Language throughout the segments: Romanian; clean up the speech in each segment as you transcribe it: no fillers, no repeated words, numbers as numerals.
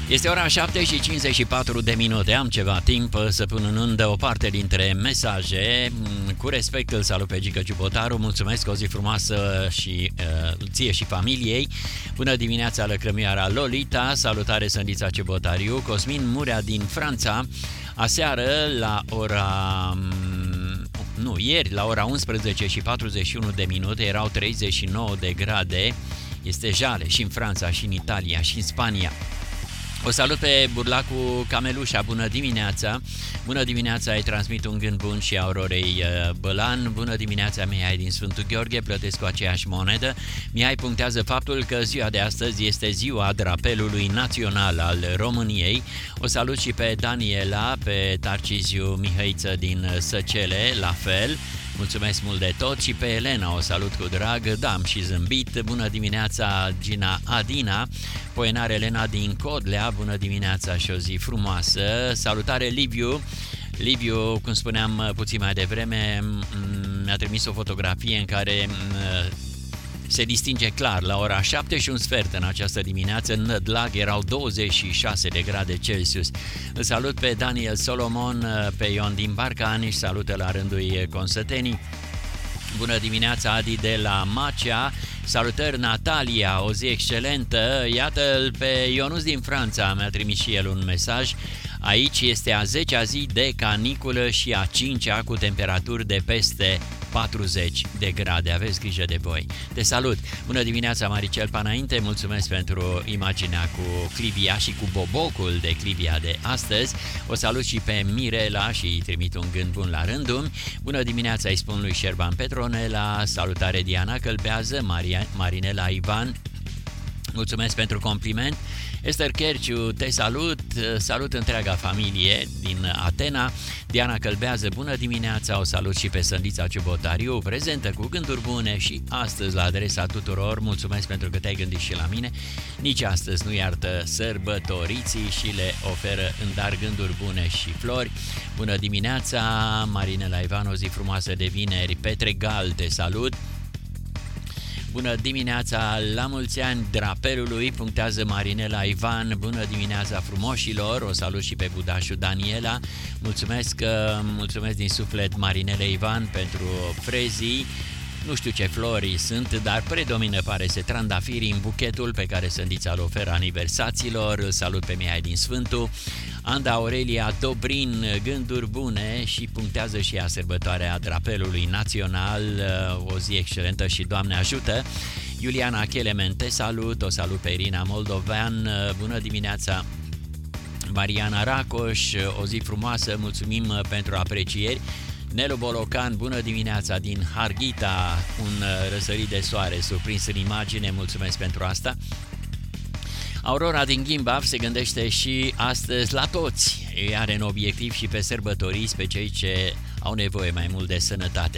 Este ora 7:54. Am ceva timp să pun în undă o parte dintre mesaje. Cu respect îl salut pe Gică Ciubotaru. Mulțumesc, o zi frumoasă și ție și familiei. Bună dimineața, lăcrămioara Lolita. Salutare, Sândița Ciubotariu. Cosmin Murea din Franța. Aseară la ora... ieri la ora 11:41 erau 39 de grade. Este jale și în Franța, și în Italia, și în Spania. O salut pe Burlacu Camelușa, bună dimineața! Bună dimineața, îi transmit un gând bun și Aurorei Bălan. Bună dimineața, Mihai din Sfântul Gheorghe, plătesc cu aceeași monedă. Mihai punctează faptul că ziua de astăzi este ziua drapelului național al României. O salut și pe Daniela, pe Tarciziu Mihăiță din Săcele, la fel. Mulțumesc mult de tot și pe Elena o salut cu drag, am și zâmbit. Bună dimineața, Gina Adina, poenar Elena din Codlea, bună dimineața și o zi frumoasă. Salutare Liviu. Liviu, cum spuneam puțin mai devreme, mi-a trimis o fotografie în care se distinge clar, la ora 7:15 în această dimineață, în Nădlag erau 26 de grade Celsius. Îl salut pe Daniel Solomon, pe Ion din Barcani și salută la rândul Consătenii. Bună dimineața, Adi de la Macea. Salutări Natalia, o zi excelentă. Iată-l pe Ionuț din Franța, mi-a trimis și el un mesaj. Aici este a 10-a zi de caniculă și a 5-a cu temperaturi de peste 40 de grade. Aveți grijă de voi. Te salut! Bună dimineața, Maricel Panainte, mulțumesc pentru imaginea cu Clivia și cu bobocul de Clivia de astăzi. O salut și pe Mirela și îi trimit un gând bun la rândul. Bună dimineața, îi spun lui Șerban Petronela, salutare Diana Călbează, Marinela Ivan, mulțumesc pentru compliment. Esther Cherciu, te salut, salut întreaga familie din Atena. Diana Călbează, bună dimineața, o salut și pe Sândița Ciubotariu, prezentă cu gânduri bune și astăzi la adresa tuturor. Mulțumesc pentru că te-ai gândit și la mine. Nici astăzi nu iartă sărbătoriții și le oferă în dar gânduri bune și flori. Bună dimineața, Marinela Ivan, o zi frumoasă de vineri. Petre Gal, te salut. Bună dimineața, la mulți ani drapelului, punctează Marinela Ivan. Bună dimineața frumoșilor, o salut și pe budașul Daniela. Mulțumesc din suflet Marinela Ivan pentru frezii. Nu știu ce flori sunt, dar predomină, pare să, trandafirii în buchetul pe care Sândița îl oferă aniversaților. Îl salut pe Mihai din Sfântul. Anda Aurelia Dobrin, gânduri bune și punctează și ea sărbătoarea drapelului național. O zi excelentă și Doamne ajută. Iuliana Chelemente, salut, o salut pe Irina Moldovean. Bună dimineața, Mariana Racoș, o zi frumoasă, mulțumim pentru aprecieri. Nelu Bolocan, bună dimineața din Harghita, un răsărit de soare surprins în imagine, mulțumesc pentru asta. Aurora din Ghimbaf se gândește și astăzi la toți, îi are în obiectiv și pe sărbătoriți, pe cei ce au nevoie mai mult de sănătate.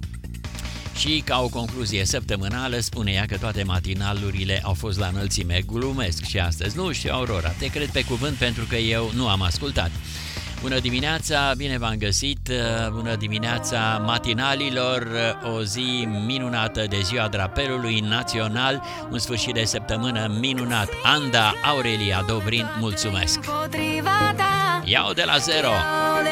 Și ca o concluzie săptămânală spune ea că toate matinalurile au fost la înălțime, glumesc și astăzi. Nu știu, Aurora, te cred pe cuvânt pentru că eu nu am ascultat. Bună dimineața, bine v-am găsit, bună dimineața matinalilor, o zi minunată de ziua drapelului național, un sfârșit de săptămână minunat. Anda Aurelia Dobrin, mulțumesc! Iau de la zero!